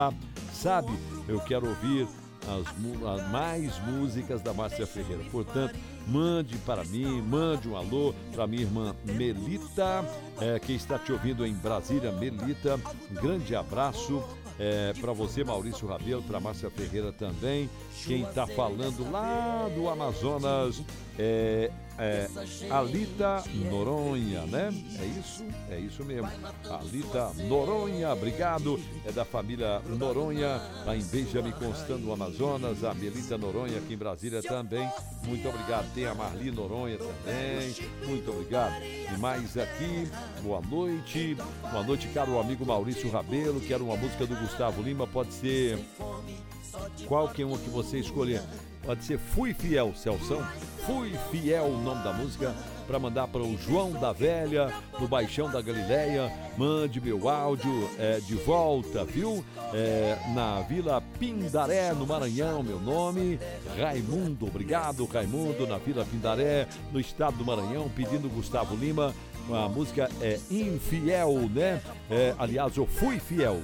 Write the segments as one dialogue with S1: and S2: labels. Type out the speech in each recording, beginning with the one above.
S1: Sabe, eu quero ouvir mais músicas da Márcia Ferreira. Portanto, mande para mim, mande um alô para minha irmã Melita, que está te ouvindo em Brasília. Melita, um grande abraço para você, Maurício Rabelo, para Márcia Ferreira também. Quem está falando lá do Amazonas Alita Noronha, né? É isso mesmo. Alita Noronha, obrigado. É da família Noronha, lá em Benjamin Constant, no Amazonas. A Melita Noronha aqui em Brasília também. Muito obrigado. Tem a Marli Noronha também. Muito obrigado. E mais aqui, boa noite. Boa noite, caro amigo Maurício Rabelo. Quero uma música do Gustavo Lima. Pode ser qualquer uma que você escolher. Pode ser Fui Fiel, Celção. Fui Fiel, o nome da música, para mandar para o João da Velha, no Baixão da Galileia. Mande meu áudio de volta, viu? Na Vila Pindaré, no Maranhão, meu nome, Raimundo. Obrigado, Raimundo, na Vila Pindaré, no estado do Maranhão, pedindo Gustavo Lima. A música é Infiel, né? Aliás, eu Fui Fiel.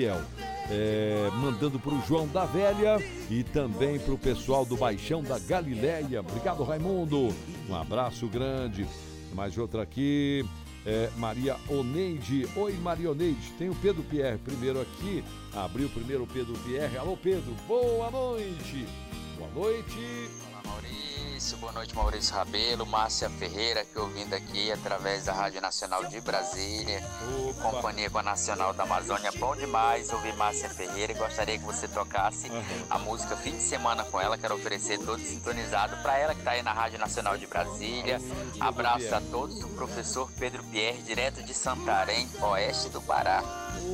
S1: Mandando para o João da Velha e também para o pessoal do Baixão da Galileia. Obrigado, Raimundo. Um abraço grande. Mais outra aqui, Maria Oneide. Oi, Maria Oneide. Tem o Pedro Pierre primeiro aqui. Abriu primeiro o Pedro Pierre. Alô, Pedro. Boa noite. Boa noite.
S2: Boa noite, Maurício Rabelo, Márcia Ferreira, que ouvindo aqui através da Rádio Nacional de Brasília, em companhia com a Nacional da Amazônia. Bom demais ouvir Márcia Ferreira e gostaria que você tocasse a música Fim de Semana com ela. Quero oferecer todo sintonizado para ela que está aí na Rádio Nacional de Brasília. Abraço a todos do professor Pedro Pierre, direto de Santarém, oeste do Pará.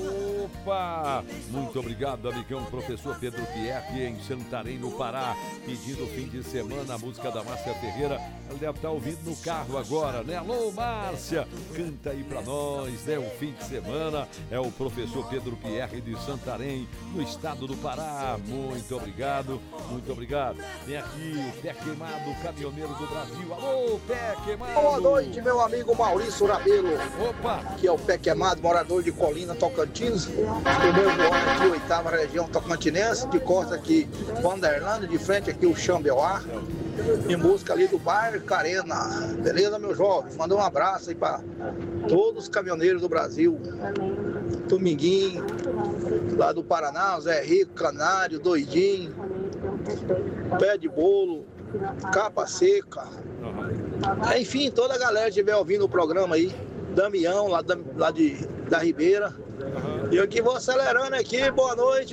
S1: Opa! Muito obrigado, amigão professor Pedro Pierre, em Santarém, no Pará, pedindo o fim de semana a música da Márcia Ferreira. Ela deve estar ouvindo no carro agora, né? Alô, Márcia! Canta aí pra nós, né? O fim de semana é o professor Pedro Pierre de Santarém, no estado do Pará. Muito obrigado, muito obrigado. Tem aqui o Pé Queimado, caminhoneiro do Brasil. Alô, Pé Queimado!
S3: Boa noite, meu amigo Maurício Rabelo.
S1: Opa!
S3: Aqui é o Pé Queimado, morador de Colina, Tocantins. Primeiro voando aqui, 8ª região tocantinense, de costa aqui, Vanderlândia, de frente aqui o Xambeuá, em busca ali do bairro Carena. Beleza, meu jovem? Manda um abraço aí para todos os caminhoneiros do Brasil. Dominguinho, lá do Paraná, Zé Rico, Canário, Doidinho, Pé de Bolo, Capa Seca. Enfim, toda a galera que estiver ouvindo o programa aí, Damião, lá da Ribeira. E eu que vou acelerando aqui, boa noite.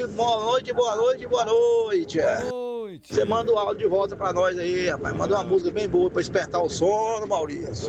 S3: Você manda o áudio de volta pra nós aí, rapaz. Manda uma música bem boa pra despertar o sono, Maurício.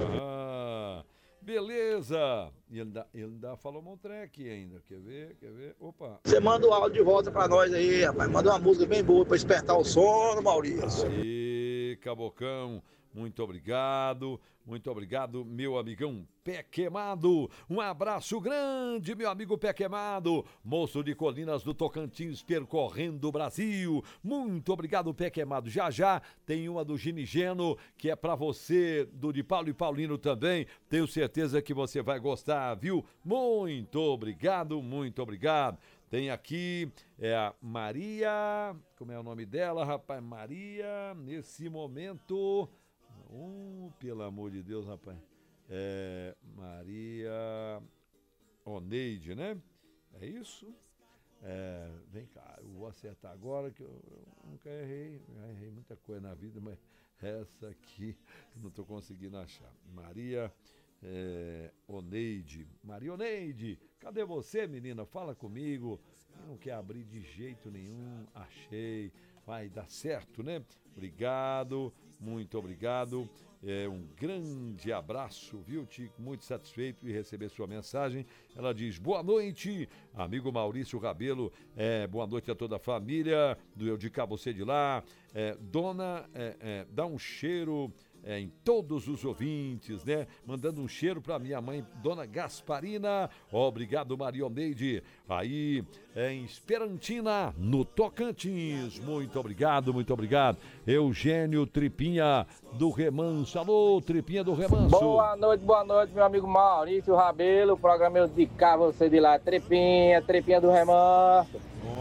S1: Beleza. E ele ainda falou Montrec ainda. Quer ver? Opa.
S3: Você manda o áudio de volta pra nós aí, rapaz. Manda uma música bem boa pra despertar o sono, Maurício.
S1: E Cabocão. Muito obrigado, meu amigão Pé Queimado. Um abraço grande, meu amigo Pé Queimado, moço de Colinas do Tocantins, percorrendo o Brasil. Muito obrigado, Pé Queimado. Já tem uma do Ginigeno, que é pra você, do de Paulo e Paulino também. Tenho certeza que você vai gostar, viu? Muito obrigado. Tem aqui a Maria, como é o nome dela, rapaz? Maria, nesse momento... pelo amor de Deus, rapaz. Maria Oneide, né? É isso? Vem cá, eu vou acertar agora, que eu nunca errei. Já errei muita coisa na vida, mas essa aqui eu não estou conseguindo achar. Maria Oneide. Maria Oneide, cadê você, menina? Fala comigo. Não quer abrir de jeito nenhum. Achei. Vai dar certo, né? Obrigado, muito obrigado. Um grande abraço, viu, Tico? Muito satisfeito em receber sua mensagem. Ela diz, boa noite, amigo Maurício Rabelo. Boa noite a toda a família do Eu de Cá, Você de Lá. Dona, dá um cheiro... em todos os ouvintes, né? Mandando um cheiro para minha mãe, Dona Gasparina. Obrigado, Marioneide. Aí, em Esperantina, no Tocantins. Muito obrigado. Eugênio Tripinha do Remanso. Alô, Tripinha do Remanso.
S4: Boa noite, meu amigo Maurício Rabelo. O programa Eu de Cá, Você de Lá. Tripinha do Remanso.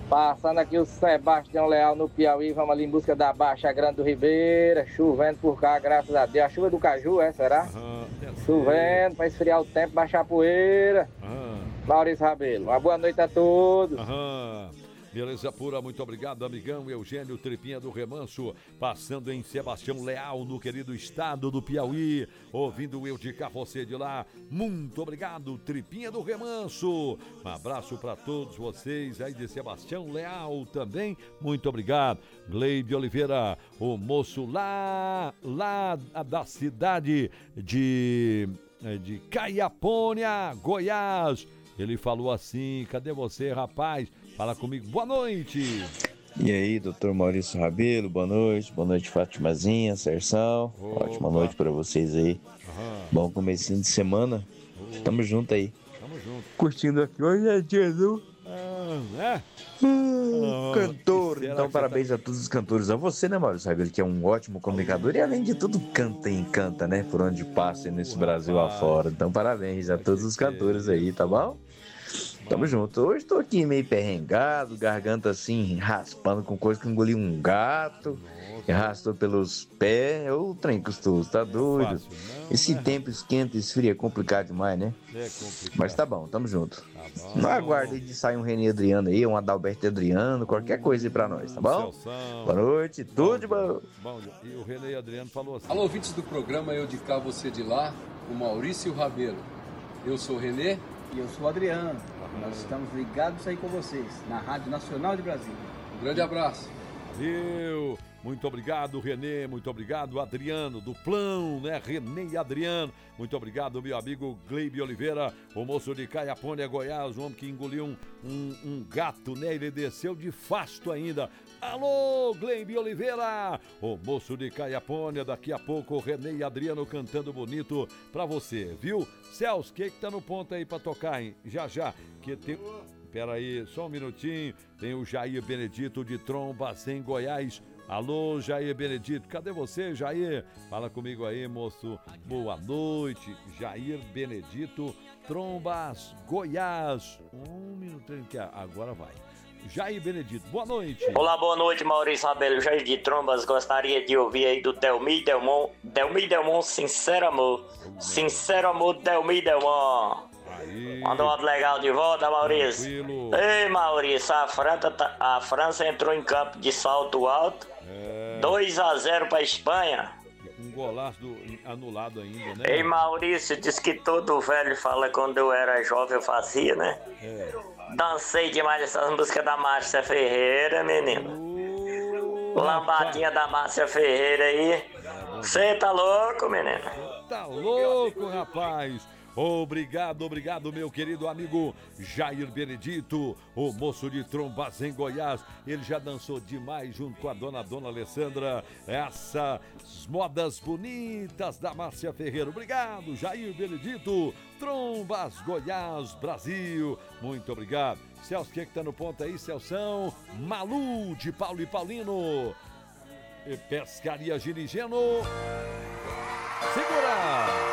S4: Passando aqui o Sebastião Leal no Piauí, vamos ali em busca da Baixa Grande do Ribeira, chovendo por cá, graças a Deus. A chuva do Caju, será? Chovendo para esfriar o tempo, baixar a poeira. Maurício Rabelo, uma boa noite a todos.
S1: Beleza pura, muito obrigado, amigão Eugênio Tripinha do Remanso, passando em Sebastião Leal, no querido estado do Piauí, ouvindo eu de cá, você de lá. Muito obrigado, Tripinha do Remanso. Um abraço para todos vocês aí de Sebastião Leal também, muito obrigado. Gleide Oliveira, o moço lá da cidade de Caiapônia, Goiás. Ele falou assim: cadê você, rapaz? Fala comigo, boa noite.
S5: E aí, doutor Maurício Rabelo, boa noite, Fatimazinha, Serção. Ótima noite pra vocês aí. Bom comecinho de semana. Tamo junto aí.
S1: Tamo junto.
S5: Curtindo aqui, hoje é dia do... cantor. Então, parabéns a todos os cantores. A você, né, Maurício Rabelo, que é um ótimo comunicador e, além de tudo, canta e encanta, né? Por onde passa nesse Brasil afora. Então, parabéns a todos os cantores aí, tá bom? Tamo junto. Hoje tô aqui meio perrengado, garganta assim, raspando com coisa que engoli um gato, arrastou pelos pés. Ô, trem custoso, tá doido? Esse tempo esquenta e esfria é complicado demais, né?
S1: É complicado.
S5: Mas tá bom, tamo junto. Não aguarde de sair um René Adriano aí, um Adalberto Adriano, qualquer coisa aí pra nós, tá bom? Boa noite, tudo de bom.
S1: E o René Adriano falou assim:
S6: alô, ouvintes do programa Eu de Cá, Você de Lá, o Maurício Rabelo. Eu sou o René.
S7: E eu sou o Adriano. Nós estamos ligados aí com vocês, na Rádio Nacional de Brasília.
S6: Um grande abraço.
S1: Valeu. Muito obrigado, Renê, muito obrigado, Adriano, do Plão, né? Renê e Adriano, muito obrigado, meu amigo Gleibe Oliveira, o moço de Caiapônia, Goiás, o homem que engoliu um gato, né? Ele desceu de fasto ainda. Alô, Gleibe Oliveira, o moço de Caiapônia, daqui a pouco o Renê e Adriano cantando bonito pra você, viu? Celso, o que tá no ponto aí pra tocar, hein? Já, que tem... Pera aí, só um minutinho, tem o Jair Benedito de Trombas, em Goiás. Alô, Jair Benedito, cadê você, Jair? Fala comigo aí, moço. Boa noite, Jair Benedito, Trombas, Goiás. Um minutinho que agora vai. Jair Benedito, boa noite.
S8: Olá, boa noite, Maurício Rabelo, Jair de Trombas. Gostaria de ouvir aí do Delmi Delmon, Sincero Amor. Sincero Amor, Delmi Delmon.
S1: Aí.
S8: Manda um modo legal de volta, Maurício.
S1: Tranquilo.
S8: Ei, Maurício, a França entrou em campo de salto alto. 2-0 pra Espanha.
S1: Um golaço anulado ainda, né?
S8: Ei, Maurício, diz que todo velho fala quando eu era jovem eu fazia, né? Dancei demais essas músicas da Márcia Ferreira, menino. Lambadinha da Márcia Ferreira aí. Você tá louco, menino?
S1: Tá louco, rapaz. Obrigado, meu querido amigo Jair Benedito, o moço de Trombas em Goiás. Ele já dançou demais junto com a dona Alessandra, essas modas bonitas da Márcia Ferreira. Obrigado, Jair Benedito, Trombas, Goiás, Brasil. Muito obrigado. Celso, o que tá no ponto aí, Celção? Malu, de Paulo e Paulino. Pescaria Girigeno. Segura!